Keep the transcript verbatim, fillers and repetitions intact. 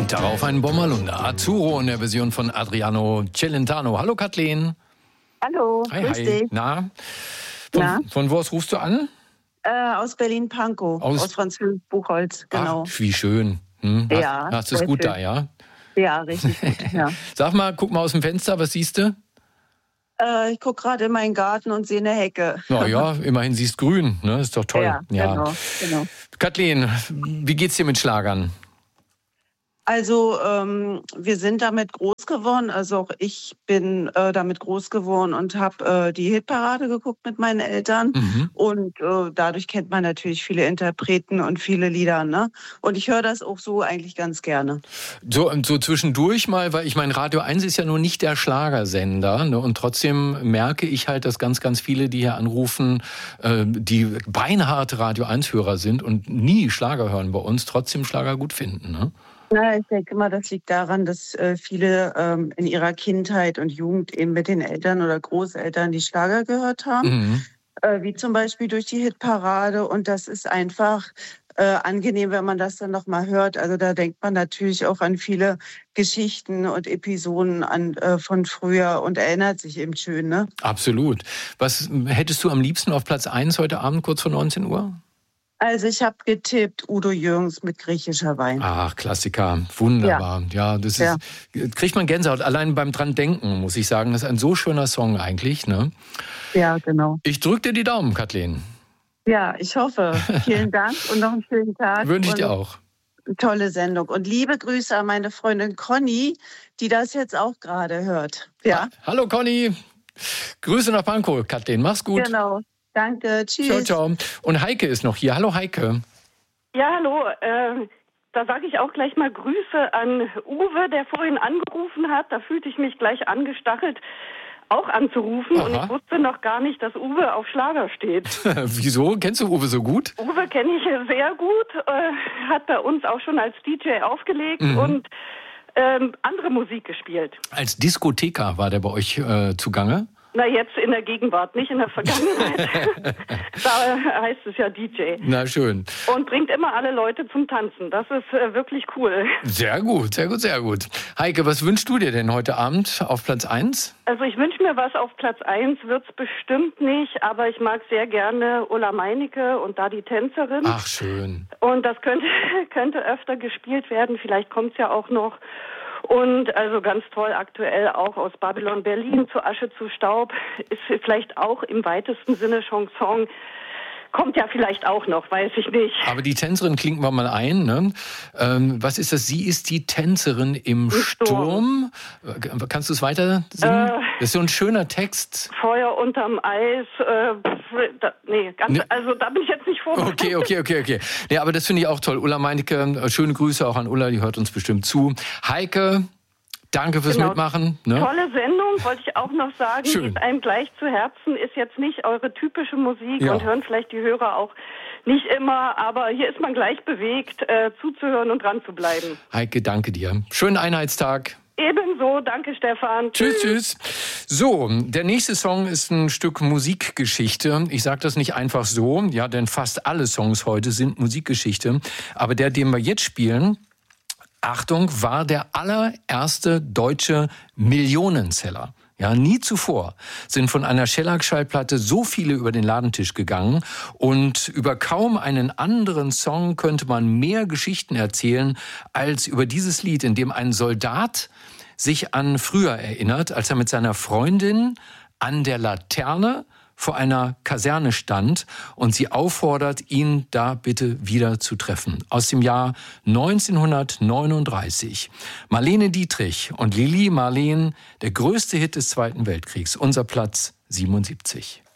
Darauf ein Bommerlunder. Arturo in der Version von Adriano Celentano. Hallo Kathleen. Hallo, hi, grüß hi. dich. Na? Von, Na? von wo aus rufst du an? Äh, aus Berlin-Pankow, Aus- aus, Französisch Buchholz, genau. Ach, wie schön. Hm? Hast, Ja, hast du es sehr gut schön. da, ja? Ja, richtig gut, ja. Sag mal, guck mal aus dem Fenster, was siehst du? Äh, ich gucke gerade in meinen Garten und sehe eine Hecke. Na ja, immerhin siehst grün, ne? Ist doch toll. Ja, genau, genau. Kathleen, wie geht's dir mit Schlagern? Also ähm, wir sind damit groß geworden, also auch ich bin äh, damit groß geworden und habe äh, die Hitparade geguckt mit meinen Eltern Mhm. und äh, dadurch kennt man natürlich viele Interpreten und viele Lieder, ne? Und ich höre das auch so eigentlich ganz gerne. So, so zwischendurch mal, weil ich meine, Radio eins ist ja nur nicht der Schlagersender, ne? Und trotzdem merke ich halt, dass ganz, ganz viele, die hier anrufen, äh, die beinharte Radio eins Hörer sind und nie Schlager hören bei uns, trotzdem Schlager gut finden, ne? Na, ich denke mal, das liegt daran, dass äh, viele ähm, in ihrer Kindheit und Jugend eben mit den Eltern oder Großeltern die Schlager gehört haben, Mhm. äh, wie zum Beispiel durch die Hitparade. Und das ist einfach äh, angenehm, wenn man das dann nochmal hört. Also da denkt man natürlich auch an viele Geschichten und Episoden an, äh, von früher und erinnert sich eben schön, ne? Absolut. Was hättest du am liebsten auf Platz eins heute Abend kurz vor neunzehn Uhr? Also ich habe getippt Udo Jürgens mit griechischer Wein. Ach, Klassiker. Wunderbar. Ja, das ist, Ja. kriegt man Gänsehaut. Allein beim dran denken, muss ich sagen. Das ist ein so schöner Song eigentlich, ne? Ja, genau. Ich drück dir die Daumen, Kathleen. Ja, ich hoffe. Vielen Dank und noch einen schönen Tag. Wünsche ich und dir auch. eine tolle Sendung. Und liebe Grüße an meine Freundin Conny, die das jetzt auch gerade hört. Ja, Hallo Conny. Grüße nach Pankow, Kathleen. Mach's gut. genau. Danke. Tschüss. Ciao, ciao. Und Heike ist noch hier. Hallo Heike. Ja, hallo. Äh, da sage ich auch gleich mal Grüße an Uwe, der vorhin angerufen hat. Da fühlte ich mich gleich angestachelt, auch anzurufen. Aha. Und ich wusste noch gar nicht, dass Uwe auf Schlager steht. Wieso? Kennst du Uwe so gut? Uwe kenne ich sehr gut, äh, hat bei uns auch schon als D J aufgelegt Mhm. und ähm, andere Musik gespielt. Als Diskotheker war der bei euch äh, zugange? Na, jetzt in der Gegenwart, nicht in der Vergangenheit. Da heißt es ja D J. Na schön. Und bringt immer alle Leute zum Tanzen. Das ist äh, wirklich cool. Sehr gut, sehr gut, sehr gut. Heike, was wünschst du dir denn heute Abend auf Platz eins? Also ich wünsche mir was auf Platz eins, wird's bestimmt nicht, aber ich mag sehr gerne Ulla Meinecke und da die Tänzerin. Ach, schön. Und das könnte, könnte öfter gespielt werden, vielleicht kommt's ja auch noch. Und also ganz toll aktuell auch aus Babylon Berlin zu Asche zu Staub, ist vielleicht auch im weitesten Sinne Chanson. Kommt ja vielleicht auch noch, weiß ich nicht. Aber die Tänzerin klingt wir mal ein. Ne? Ähm, was ist das? Sie ist die Tänzerin im Sturm. Sturm. Kannst du es weiter singen? Äh, das ist so ein schöner Text. Feuer unterm Eis, äh, da, nee, ganz, Ne. also da bin ich jetzt nicht vorbereitet. Okay, okay, okay, okay. Nee, aber das finde ich auch toll. Ulla Meinecke, schöne Grüße auch an Ulla, die hört uns bestimmt zu. Heike, danke fürs Genau. Mitmachen. Ne? Tolle Sendung, wollte ich auch noch sagen. Schön. Geht einem gleich zu Herzen, ist jetzt nicht eure typische Musik Ja. und hören vielleicht die Hörer auch nicht immer, aber hier ist man gleich bewegt, äh, zuzuhören und dran zu bleiben. Heike, danke dir. Schönen Einheitstag. Ebenso, danke Stefan. Tschüss, tschüss. So, der nächste Song ist ein Stück Musikgeschichte. Ich sage das nicht einfach so, ja, denn fast alle Songs heute sind Musikgeschichte. Aber der, den wir jetzt spielen, Achtung, war der allererste deutsche Millionenseller. Ja, nie zuvor sind von einer Shellac-Schallplatte so viele über den Ladentisch gegangen und über kaum einen anderen Song könnte man mehr Geschichten erzählen als über dieses Lied, in dem ein Soldat sich an früher erinnert, als er mit seiner Freundin an der Laterne vor einer Kaserne stand und sie auffordert, ihn da bitte wieder zu treffen. Aus dem Jahr neunzehnhundertneununddreißig. Marlene Dietrich und Lili Marleen, der größte Hit des Zweiten Weltkriegs, unser Platz siebenundsiebzig.